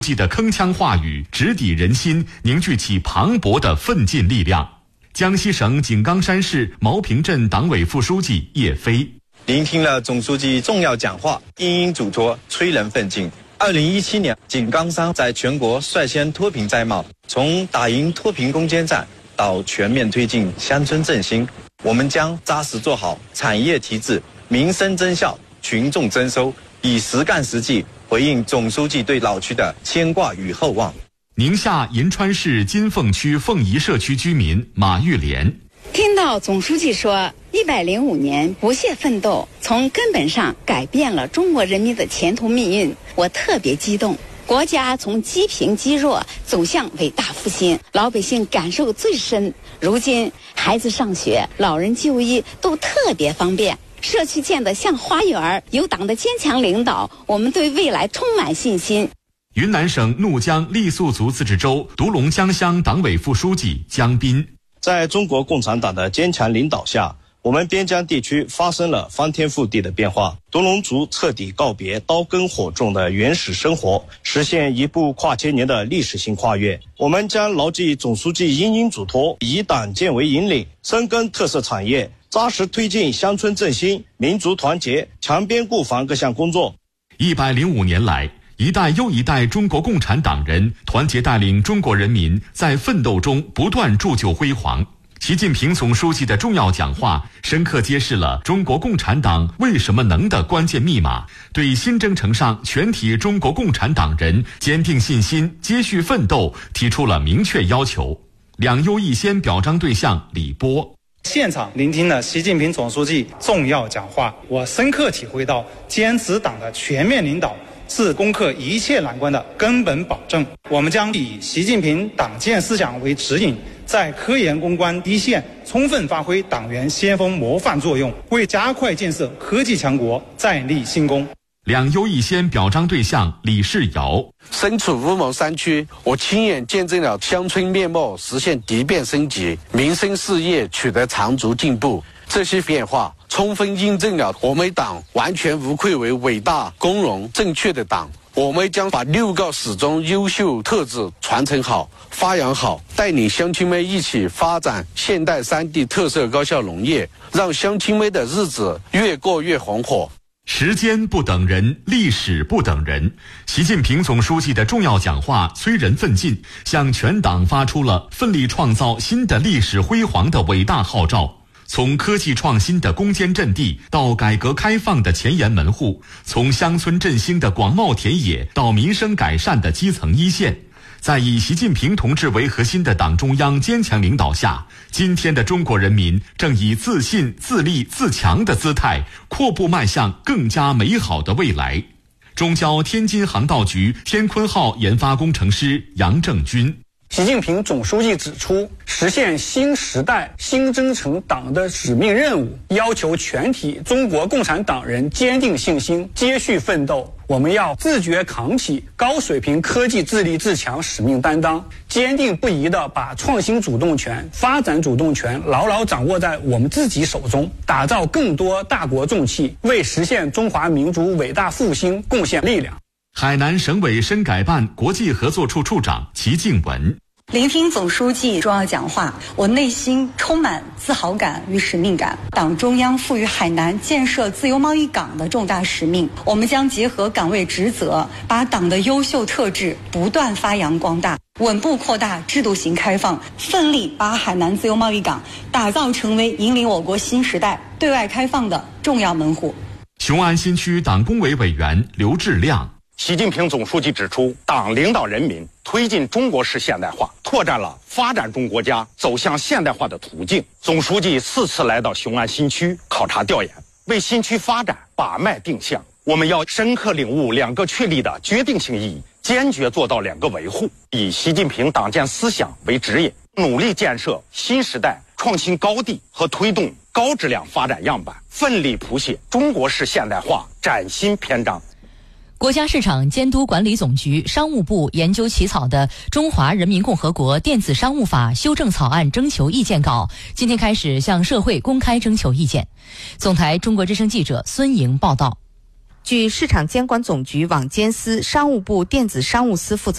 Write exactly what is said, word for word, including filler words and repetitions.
记的铿锵话语直抵人心，凝聚起磅礴的奋进力量。江西省井冈山市茅坪镇党委副书记叶飞聆听了总书记重要讲话，殷殷嘱托，催人奋进。二零一七年，井冈山在全国率先脱贫摘帽，从打赢脱贫攻坚战到全面推进乡村振兴，我们将扎实做好产业提质、民生增效、群众增收，以实干实际回应总书记对老区的牵挂与厚望。 宁夏银川市金凤区凤仪社区居民马玉莲， 听到总书记说一百零五年不懈奋斗，从根本上改变了中国人民的前途命运，我特别激动。国家从积贫积弱走向伟大复兴，老百姓感受最深。如今孩子上学、老人就医都特别方便，社区建得像花园，有党的坚强领导，我们对未来充满信心。 云南省怒江傈僳族自治州独龙江乡党委副书记江斌， 在中国共产党的坚强领导下，我们边疆地区发生了翻天覆地的变化，独龙族彻底告别刀耕火种的原始生活，实现一部跨千年的历史性跨越。我们将牢记总书记殷殷嘱托，以党建为引领，深耕特色产业，扎实推进乡村振兴、民族团结、强边固防各项工作。 一百零五年来，一代又一代中国共产党人团结带领中国人民在奋斗中不断铸就辉煌。习近平总书记的重要讲话深刻揭示了中国共产党为什么能的关键密码，对新征程上全体中国共产党人坚定信心、接续奋斗提出了明确要求。两优一先表彰对象李波， 现场聆听了习近平总书记重要讲话，我深刻体会到坚持党的全面领导是攻克一切难关的根本保证。我们将以习近平党建思想为指引，在科研攻关一线充分发挥党员先锋模范作用，为加快建设科技强国再立新功。 两优一先表彰对象李世尧， 身处乌蒙山区，我亲眼见证了乡村面貌实现蝶变升级，民生事业取得长足进步。这些变化充分印证了我们党完全无愧为伟大、光荣、正确的党。我们将把六个始终优秀特质传承好、发扬好，带领乡亲们一起发展现代三地特色高效农业，让乡亲们的日子越过越红火。 时间不等人，历史不等人。习近平总书记的重要讲话催人奋进，向全党发出了奋力创造新的历史辉煌的伟大号召。从科技创新的攻坚阵地到改革开放的前沿门户，从乡村振兴的广袤田野到民生改善的基层一线，在以习近平同志为核心的党中央坚强领导下，今天的中国人民正以自信、自立、自强的姿态阔步迈向更加美好的未来。中交天津航道局天鲲号研发工程师杨正军， 习近平总书记指出，实现新时代新征程党的使命任务，要求全体中国共产党人坚定信心，接续奋斗。我们要自觉扛起高水平科技自立自强使命担当，坚定不移地把创新主动权、发展主动权牢牢掌握在我们自己手中，打造更多大国重器，为实现中华民族伟大复兴贡献力量。 海南省委深改办国际合作处处长齐静文， 聆听总书记重要讲话，我内心充满自豪感与使命感。党中央赋予海南建设自由贸易港的重大使命，我们将结合岗位职责，把党的优秀特质不断发扬光大，稳步扩大制度型开放，奋力把海南自由贸易港打造成为引领我国新时代对外开放的重要门户。 雄安新区党工委委员刘志亮， 习近平总书记指出，党领导人民推进中国式现代化，拓展了发展中国家走向现代化的途径。总书记四次来到雄安新区考察调研，为新区发展把脉定向。我们要深刻领悟两个确立的决定性意义，坚决做到两个维护，以习近平党建思想为指引，努力建设新时代创新高地和推动高质量发展样板，奋力谱写中国式现代化崭新篇章。 国家市场监督管理总局、商务部研究起草的《中华人民共和国电子商务法》修正草案征求意见稿，今天开始向社会公开征求意见。总台中国之声记者孙莹报道。 据市场监管总局网监司、商务部电子商务司负责